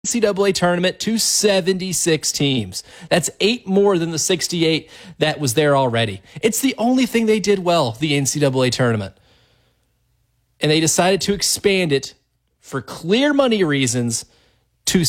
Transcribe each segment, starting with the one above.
NCAA tournament to 76 teams. That's 8 more than the 68 that was there already. It's the only thing they did well, the NCAA tournament. And they decided to expand it for clear money reasons to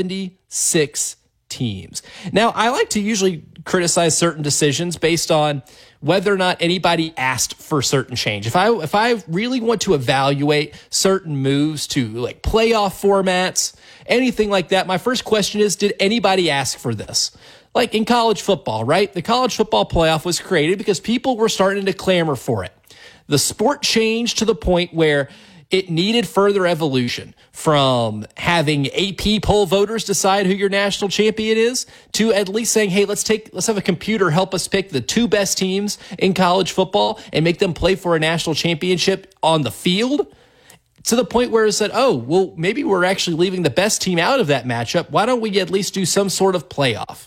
76 teams. Now, I like to usually criticize certain decisions based on whether or not anybody asked for certain change. If I really want to evaluate certain moves to like playoff formats, anything like that, my first question is, did anybody ask for this? Like in college football, right? The college football playoff was created because people were starting to clamor for it. The sport changed to the point where it needed further evolution from having AP poll voters decide who your national champion is to at least saying, hey, let's have a computer help us pick the 2 best teams in college football and make them play for a national championship on the field, to the point where it said, oh, well, maybe we're actually leaving the best team out of that matchup. Why don't we at least do some sort of playoff?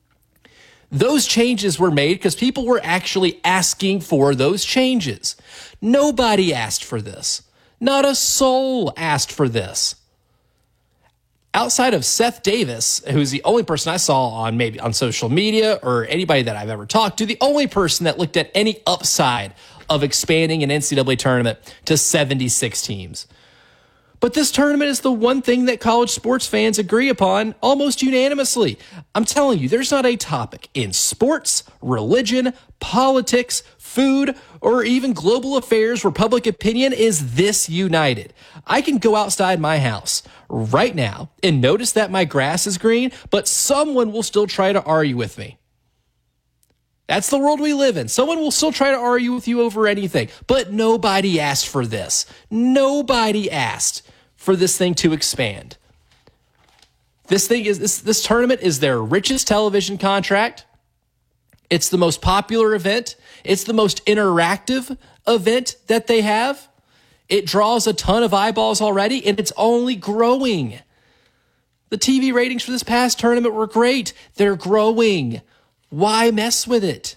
Those changes were made because people were actually asking for those changes. Nobody asked for this. Not a soul asked for this. Outside of Seth Davis, who's the only person I saw on social media or anybody that I've ever talked to, the only person that looked at any upside of expanding an NCAA tournament to 76 teams. But this tournament is the one thing that college sports fans agree upon almost unanimously. I'm telling you, there's not a topic in sports, religion, politics, food, or even global affairs where public opinion is this united. I can go outside my house right now and notice that my grass is green, but someone will still try to argue with me. That's the world we live in. Someone will still try to argue with you over anything, but nobody asked for this. Nobody asked for this thing to expand. This tournament is their richest television contract. It's the most popular event. It's the most interactive event that they have. It draws a ton of eyeballs already, and it's only growing. The TV ratings for this past tournament were great. They're growing. Why mess with it?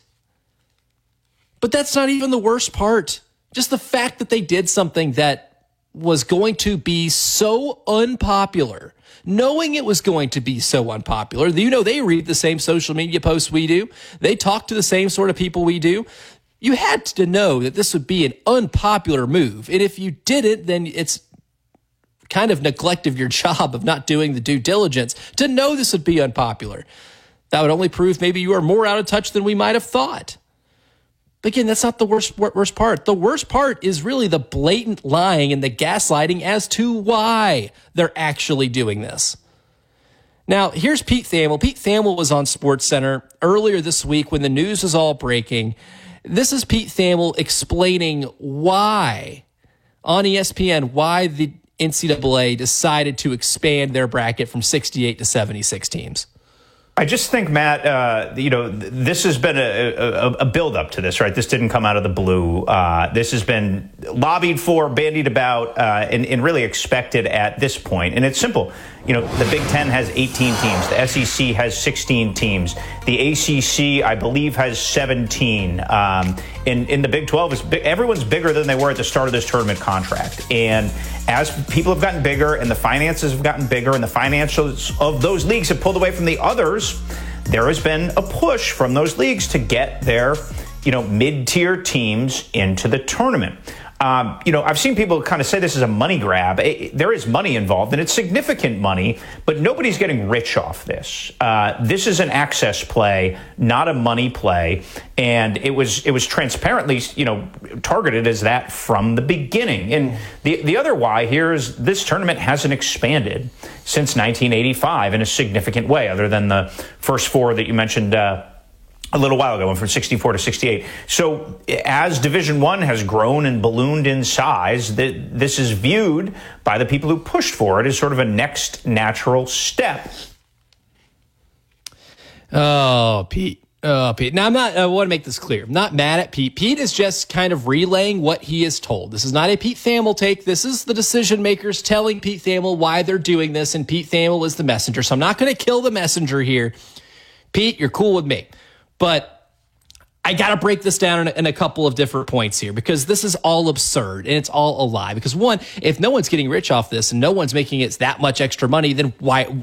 But that's not even the worst part. Just the fact that they did something that was going to be so unpopular, knowing it was going to be so unpopular. You know, they read the same social media posts we do. They talk to the same sort of people we do. You had to know that this would be an unpopular move. And if you didn't, then it's kind of neglect of your job of not doing the due diligence to know this would be unpopular. That would only prove maybe you are more out of touch than we might have thought. But again, that's not the worst part. The worst part is really the blatant lying and the gaslighting as to why they're actually doing this. Now, here's Pete Thamel. Pete Thamel was on SportsCenter earlier this week when the news was all breaking. This is Pete Thamel explaining why, on ESPN, why the NCAA decided to expand their bracket from 68 to 76 teams. I just think, Matt, this has been a build-up to this, right? This didn't come out of the blue. This has been lobbied for, bandied about, and really expected at this point. And it's simple. The Big Ten has 18 teams. The SEC has 16 teams. The ACC, I believe, has 17. In the Big 12, everyone's bigger than they were at the start of this tournament contract. And as people have gotten bigger and the finances have gotten bigger and the financials of those leagues have pulled away from the others, there has been a push from those leagues to get their, mid-tier teams into the tournament. I've seen people kind of say this is a money grab. There is money involved, and it's significant money, but nobody's getting rich off this. This is an access play, not a money play, and it was transparently, targeted as that from the beginning. And the other why here is this tournament hasn't expanded since 1985 in a significant way, other than the first 4 that you mentioned a little while ago, went from 64 to 68. So as Division I has grown and ballooned in size, this is viewed by the people who pushed for it as sort of a next natural step. Oh, Pete. Now, I want to make this clear. I'm not mad at Pete. Pete is just kind of relaying what he is told. This is not a Pete Thamel take. This is the decision makers telling Pete Thamel why they're doing this, and Pete Thamel is the messenger. So I'm not going to kill the messenger here. Pete, you're cool with me. But I got to break this down in a couple of different points here, because this is all absurd and it's all a lie. Because one, if no one's getting rich off this and no one's making it that much extra money, then why